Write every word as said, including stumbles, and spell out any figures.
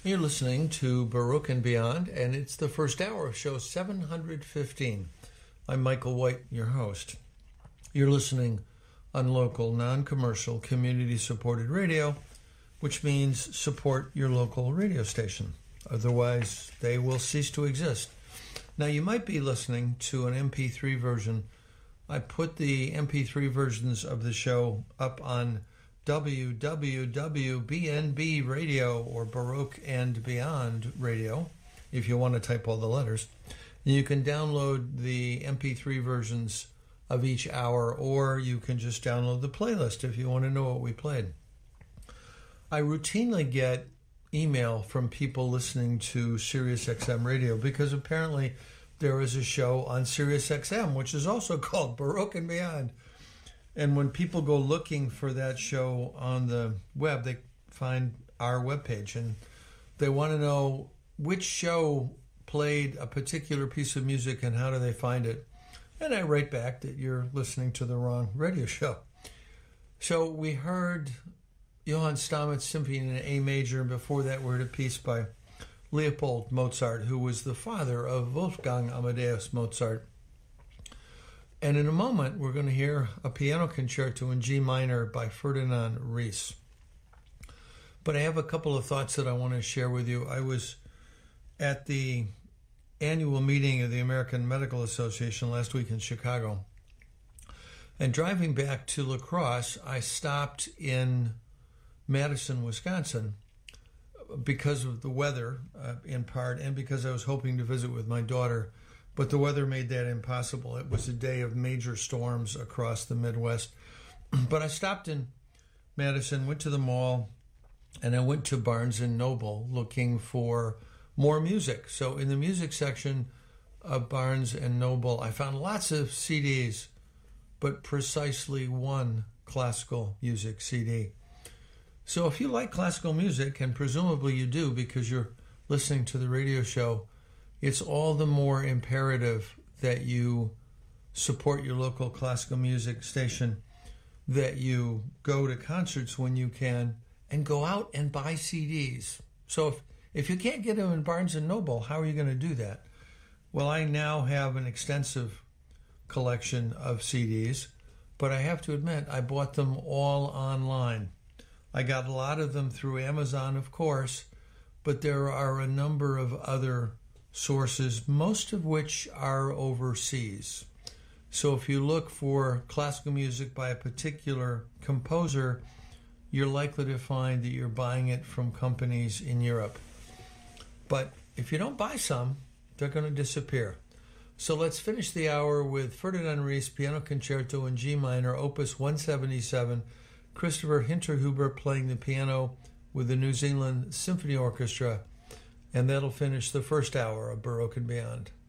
You're listening to Baroque and Beyond, and it's the first hour of show seven hundred fifteen. I'm Michael White, your host. You're listening on local, non-commercial, community-supported radio, which means support your local radio station. Otherwise, they will cease to exist. Now, you might be listening to an M P three version. I put the M P three versions of the show up on w w w dot b n b radio or Baroque and Beyond Radio, if you want to type all the letters. You can download the M P three versions of each hour, or you can just download the playlist if you want to know what we played. I routinely get email from people listening to SiriusXM Radio because apparently there is a show on SiriusXM, which is also called Baroque and Beyond. And when people go looking for that show on the web, they find our webpage and they want to know which show played a particular piece of music and how do they find it. And I write back that you're listening to the wrong radio show. So we heard Johann Stamets Symphony in A major, and before that we heard a piece by Leopold Mozart, who was the father of Wolfgang Amadeus Mozart. And in a moment, we're going to hear a piano concerto in G minor by Ferdinand Ries. But I have a couple of thoughts that I want to share with you. I was at the annual meeting of the American Medical Association last week in Chicago. And driving back to La Crosse, I stopped in Madison, Wisconsin, because of the weather, uh, in part, and because I was hoping to visit with my daughter. But the weather made that impossible. It was a day of major storms across the Midwest. But I stopped in Madison, went to the mall, and I went to Barnes and Noble looking for more music. So in the music section of Barnes and Noble, I found lots of C Ds, but precisely one classical music C D. So if you like classical music, and presumably you do because you're listening to the radio show, it's all the more imperative that you support your local classical music station, that you go to concerts when you can, and go out and buy C Ds. So if, if you can't get them in Barnes and Noble, how are you going to do that? Well, I now have an extensive collection of C Ds, but I have to admit I bought them all online. I got a lot of them through Amazon, of course, but there are a number of other sources, most of which are overseas. So if you look for classical music by a particular composer, you're likely to find that you're buying it from companies in Europe. But if you don't buy some, they're going to disappear. So let's finish the hour with Ferdinand Ries Piano Concerto in G minor, Opus one seventy-seven, Christopher Hinterhuber playing the piano with the New Zealand Symphony Orchestra. And that'll finish the first hour of Baroque and Beyond.